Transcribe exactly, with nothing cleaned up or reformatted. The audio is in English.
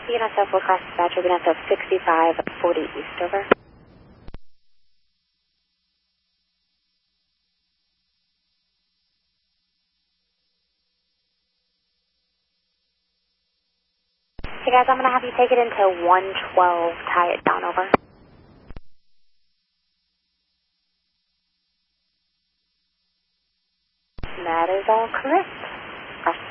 B N S F Lacrosse Dispatcher, B N S F sixty-five forty East, over. Hey guys, I'm going to have you take it into one twelve, tie it down, over. That is all correct.